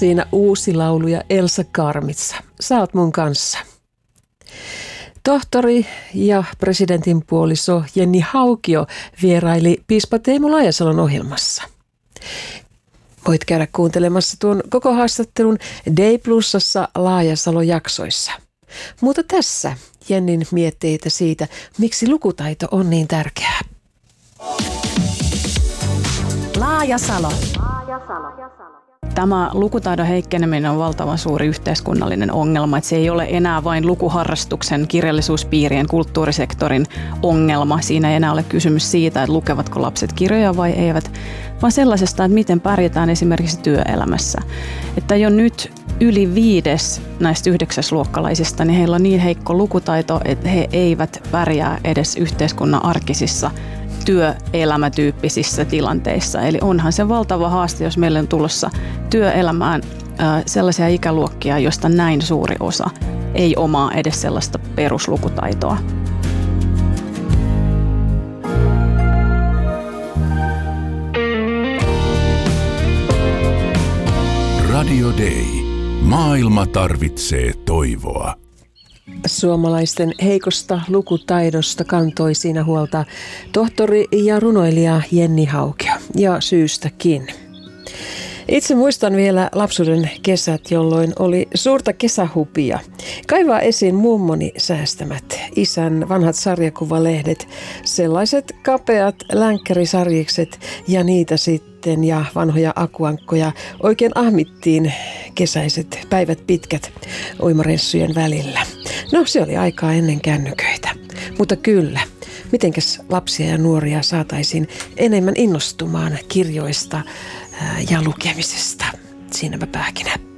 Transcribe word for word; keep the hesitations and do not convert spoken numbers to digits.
Siinä uusi laulu ja Elsa Karmitsa. Sä oot mun kanssa. Tohtori ja presidentin puoliso Jenni Haukio vieraili piispa Teemu Laajasalon ohjelmassa. Voit käydä kuuntelemassa tuon koko haastattelun D Plusassa Laajasalo-jaksoissa. Mutta tässä Jennin mietteitä siitä, miksi lukutaito on niin tärkeää. Laajasalo. Tämä lukutaidon heikkeneminen on valtavan suuri yhteiskunnallinen ongelma. Että se ei ole enää vain lukuharrastuksen, kirjallisuuspiirien, kulttuurisektorin ongelma. Siinä ei enää ole kysymys siitä, että lukevatko lapset kirjoja vai eivät, vaan sellaisesta, että miten pärjätään esimerkiksi työelämässä. Että jo nyt yli viides näistä yhdeksäsluokkalaisista, niin heillä on niin heikko lukutaito, että he eivät pärjää edes yhteiskunnan arkisissa työelämätyyppisissä tilanteissa. Eli onhan se valtava haaste, jos meillä on tulossa työelämään äh, sellaisia ikäluokkia, joista näin suuri osa ei omaa edes sellaista peruslukutaitoa. Radio Day. Maailma tarvitsee toivoa. Suomalaisten heikosta lukutaidosta kantoi siinä huolta tohtori ja runoilija Jenni Haukio, ja syystäkin. Itse muistan vielä lapsuuden kesät, jolloin oli suurta kesähupia. Kaivaa esiin mummoni säästämät isän vanhat sarjakuvalehdet, sellaiset kapeat länkkärisarjikset ja niitä sitten ja vanhoja akuankkoja oikein ahmittiin kesäiset päivät pitkät uimareissujen välillä. No, se oli aikaa ennen kännyköitä, mutta kyllä. Mitenkäs lapsia ja nuoria saataisiin enemmän innostumaan kirjoista ja lukemisesta? Siinäpä pähkinä.